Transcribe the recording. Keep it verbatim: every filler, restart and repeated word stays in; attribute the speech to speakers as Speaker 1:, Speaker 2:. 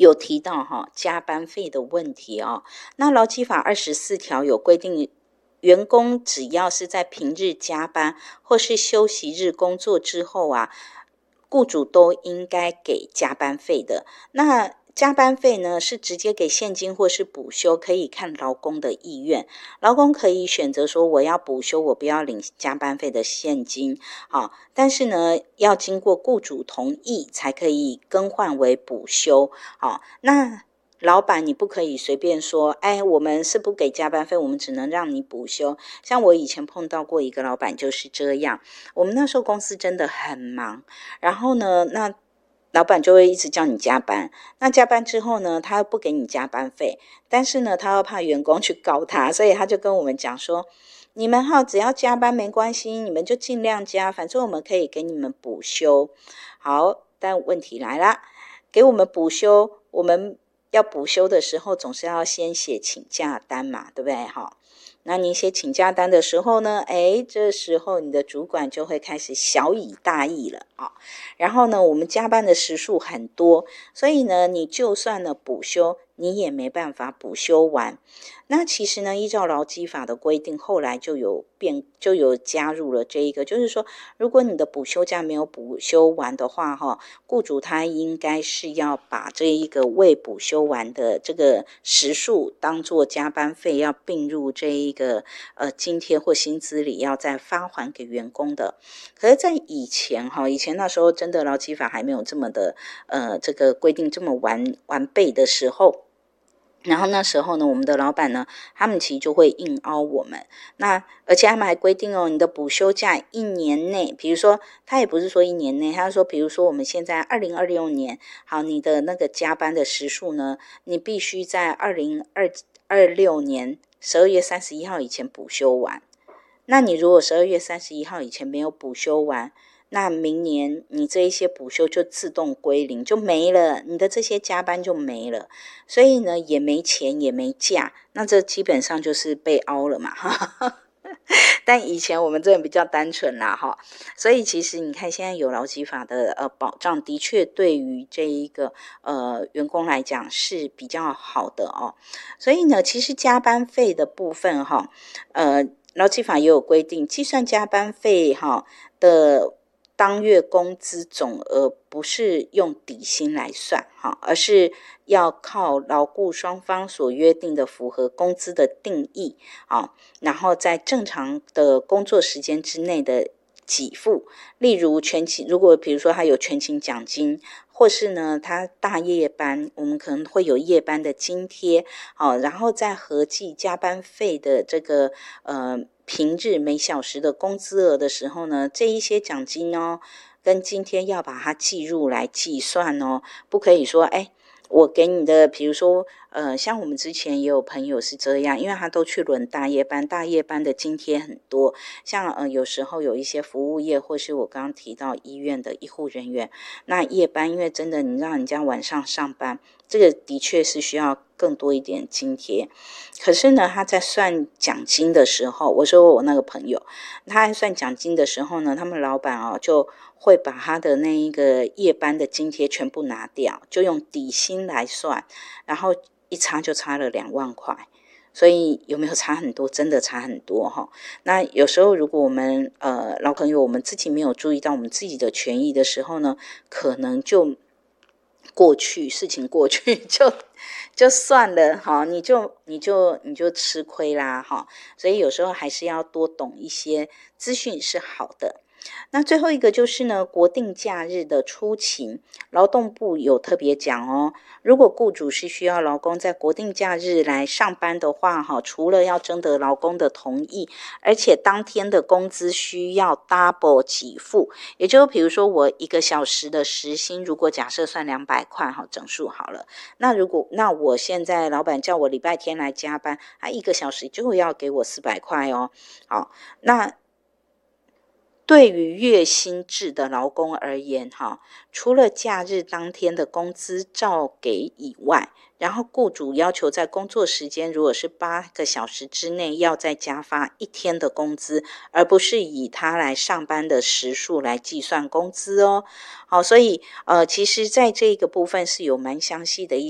Speaker 1: 有提到哈加班费的问题哦。那劳基法二十四条有规定，员工只要是在平日加班或是休息日工作之后啊，雇主都应该给加班费的。那加班费呢是直接给现金或是补休，可以看劳工的意愿。劳工可以选择说我要补休，我不要领加班费的现金，好，但是呢要经过雇主同意才可以更换为补休。好，那老板你不可以随便说，哎，我们是不给加班费，我们只能让你补休。像我以前碰到过一个老板就是这样，我们那时候公司真的很忙，然后呢那老板就会一直叫你加班，那加班之后呢他又不给你加班费，但是呢他又怕员工去告他，所以他就跟我们讲说，你们哈只要加班没关系，你们就尽量加，反正我们可以给你们补休。好，但问题来了，给我们补休，我们要补休的时候总是要先写请假单嘛，对不对？好，那你写请假单的时候呢，诶，这时候你的主管就会开始小以大义了啊、哦。然后呢，我们加班的时数很多，所以呢，你就算呢补休，你也没办法补休完。那其实呢，依照劳基法的规定，后来就有变，就有加入了这一个，就是说，如果你的补休假没有补休完的话，哈，雇主他应该是要把这一个未补休完的这个时数当做加班费，要并入这一个呃津贴或薪资里，要再发还给员工的。可是，在以前哈，以前那时候真的劳基法还没有这么的呃这个规定这么完完备的时候。然后那时候呢，我们的老板呢，他们其实就会硬凹我们。那而且他们还规定哦，你的补休假一年内，比如说他也不是说一年内，他说，比如说我们现在二零二六年，好，你的那个加班的时数呢，你必须在二零二六年十二月三十一号以前补休完。那你如果十二月三十一号以前没有补休完，那明年你这一些补休就自动归零，就没了，你的这些加班就没了，所以呢也没钱也没假，那这基本上就是被凹了嘛但以前我们真的比较单纯啦哈，所以其实你看现在有劳基法的呃保障，的确对于这一个呃员工来讲是比较好的哦。所以呢，其实加班费的部分哈，呃劳基法也有规定，计算加班费哈的当月工资总额不是用底薪来算哈，而是要靠劳雇双方所约定的符合工资的定义啊，然后在正常的工作时间之内的给付。例如全勤，如果比如说他有全勤奖金，或是呢他大夜班，我们可能会有夜班的津贴，好，然后再合计加班费的这个呃平日每小时的工资额的时候呢，这一些奖金哦跟津贴要把它计入来计算哦，不可以说哎我给你的，比如说呃像我们之前也有朋友是这样，因为他都去轮大夜班，大夜班的津贴很多，像呃有时候有一些服务业或是我刚刚提到医院的医护人员，那夜班因为真的你让人家晚上上班，这个的确是需要更多一点津贴。可是呢他在算奖金的时候，我说我那个朋友他在算奖金的时候呢，他们老板哦就会把他的那一个夜班的津贴全部拿掉，就用底薪来算，然后一差就差了两万块。所以有没有差很多？真的差很多哈。那有时候如果我们呃老朋友我们自己没有注意到我们自己的权益的时候呢，可能就过去事情过去就就算了哈，你就你就你就吃亏啦哈。所以有时候还是要多懂一些资讯是好的。那最后一个就是呢，国定假日的出勤，劳动部有特别讲哦，如果雇主是需要劳工在国定假日来上班的话，哈，除了要征得劳工的同意，而且当天的工资需要 double 给付，也就是比如说我一个小时的时薪，如果假设算两百块哈，整数好了，那如果那我现在老板叫我礼拜天来加班，他一个小时就要给我四百块哦，好，那对于月薪制的劳工而言，哈，除了假日当天的工资照给以外，然后雇主要求在工作时间如果是八个小时之内，要再加发一天的工资，而不是以他来上班的时数来计算工资哦。好，所以呃，其实在这个部分是有蛮详细的一